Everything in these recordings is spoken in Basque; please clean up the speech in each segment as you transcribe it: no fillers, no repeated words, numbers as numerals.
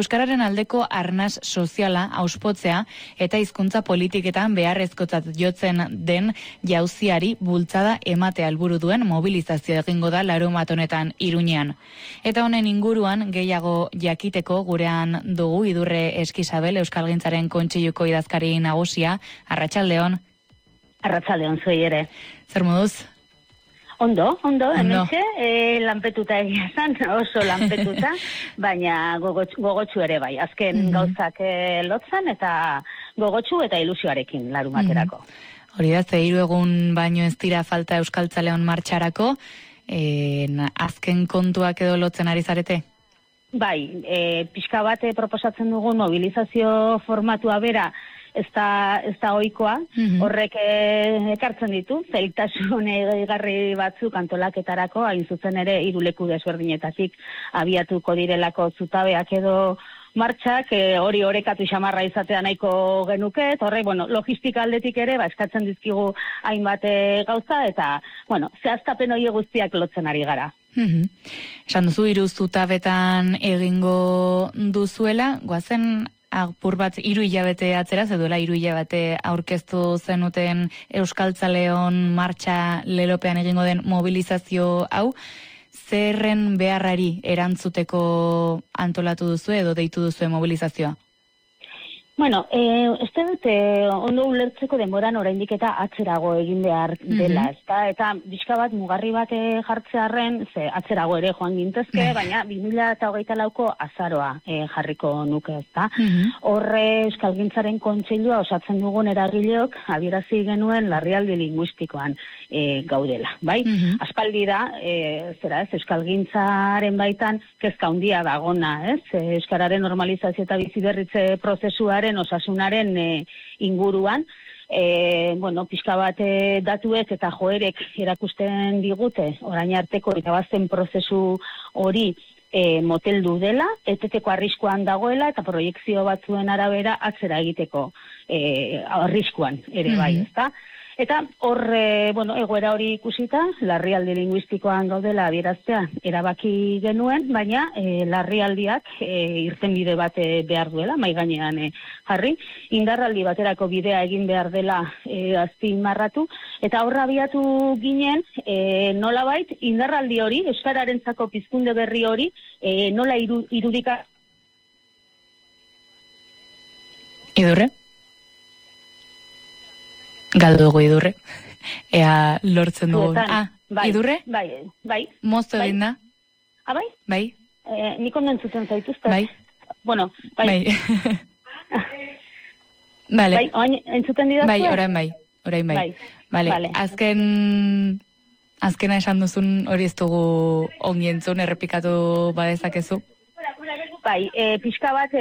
Euskararen aldeko arnas soziala auspotzea eta hizkuntza politiketan beharrezkotzat jotzen den jauziari bultzada ematea helburu duen mobilizazio egingo da larunbat honetan Iruñean. Eta honen inguruan gehiago jakiteko gurean dugu Idurre Eskisabel Euskalgintzaren Kontseiluko idazkari nagusia. Arratsaldeon. Arratsaldeon zuei ere. Zer moduz? Ondo, hementxe, lanpetuta egia zan, oso lanpetuta, baina gogotsu ere bai. Azken gauzak lotzan eta gogotsu eta ilusioarekin larumaterako. Hori da, 3 egun baino ez dira falta Euskaltzaleon martxarako, azken kontuak edo lotzen ari zarete? Bai, pixka bat proposatzen dugun mobilizazio formatua bera, ez da ohikoa, horrek ekartzen ditu, zailtasun gehigarri batzuk antolaketarako, hain zuzen ere 3 leku desberdinetatik abiatuko direlako zutabeak edo martxak, hori orekatu xamarra izatea nahiko genuke, horrek, logistika aldetik ere, eskatzen dizkigu hainbat gauza, eta, zehaztapen hori guztiak lotzen ari gara. Esan duzu 3 zutabetan egingo duzuela, goazen apur bat 3 hilabete atzera, zeduela 3 hilabete aurkeztu zenuten Euskaltzaleon martxa lelopean egingo den mobilizazio hau, zerren beharrari erantzuteko antolatu duzu edo deitu duzu mobilizazioa? Ez dut ondo ulertzeko denboran oraindik eta atzerago egin behar dela, eta bizka bat mugarri bat jartzearren, atzerago ere joan gintezke, baina 2024ko azaroa jarriko nuke, ezta. Horre Euskalgintzaren Kontseilua osatzen dugun eragileok adierazi genuen larrialdi linguistikoan gaudela, bai? Aspaldi da, Euskalgintzaren baitan kezka handia dagona, ez? Euskararen normalizazio eta biziberritze prozesuaren osasunaren inguruan, pixka bat datuek eta joerek erakusten digute, orain arteko irabazten prozesu hori moteldu dela, eteteko arriskuan dagoela, eta proiekzio batzuen arabera atzera egiteko arriskuan ere bai, ezta? Eta hor, egoera hori ikusita, larrialdi linguistikoan gaudela adieraztea erabaki genuen, baina larrialdiak irtenbide bat behar duela, mahai gainean jarri, indarraldi baterako bidea egin behar dela azpimarratu, eta horra abiatu ginen, nolabait, indarraldi hori, euskararentzako pizkunde berri hori, nola irudika... Idurre? Galdu dugu Idurre. Ea lortzen dugu. Idurre? Bai. Moztu egin da? Bai? Bai. Nik ondo entzuten zaituzte. Bai. Bai. Vale. Bai, entzuten didazue? Bai, orain bai. Vale. Azkena esan duzun hori ez dugu ongi entzun, errepikatu badezakezu. Bai, pixka bat,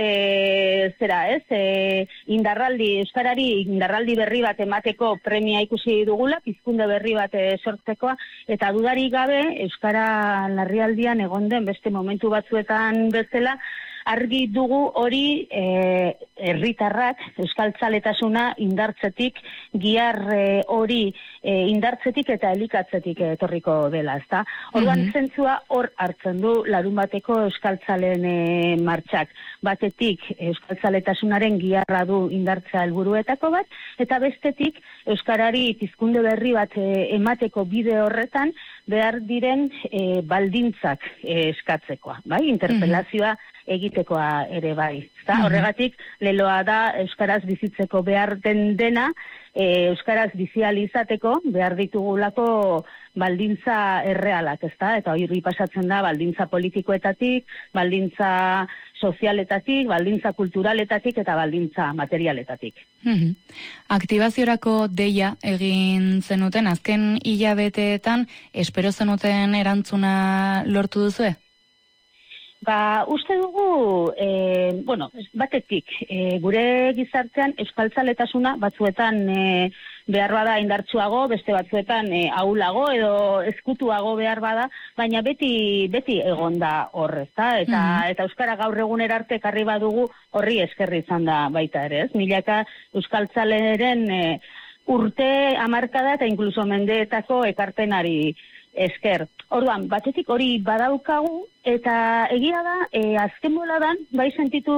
euskarari indarraldi berri bat emateko premia ikusi dugula, pizkunde berri bat sortzekoa, eta dudarik gabe, euskara larrialdian egon den beste momentu batzuetan bezala, argi dugu hori herritarrak euskaltzaletasuna indartzetik, gihar hori indartzetik eta elikatzetik etorriko dela, ezta? Orduan zentzua hor hartzen du larunbateko euskaltzalen martxak. Batetik euskaltzaletasunaren giharra du indartzea helburuetako bat, eta bestetik euskarari pizkunde berri bat emateko bide horretan behar diren baldintzak eskatzekoa, bai? Interpelazioa egitekoa ere bai. Horregatik, leloa da euskaraz bizitzeko behar den dena, euskaraz bizializateko behar ditugulako baldintza errealak, ezta? Eta hori pasatzen da baldintza politikoetatik, baldintza sozialetatik, baldintza kulturaletatik eta baldintza materialetatik. Aktibaziorako deia egin zenuten, azken hilabeteetan, espero zenuten erantzuna lortu duzue? Uste dugu, batetik, gure gizartean euskaltzaletasuna batzuetan behar bada indartsuago, beste batzuetan ahulago edo ezkutuago behar bada, baina beti egon da hor, ezta? Eta euskara gaur egunera arte ekarri badugu horri eskerri izan da baita ere, ez? Milaka euskaltzaleren urte, hamarkada eta inkluso mendeetako ekarpenari esker. Orduan, batetik hori badaukagu, eta egia da, azken boladan, bai sentitu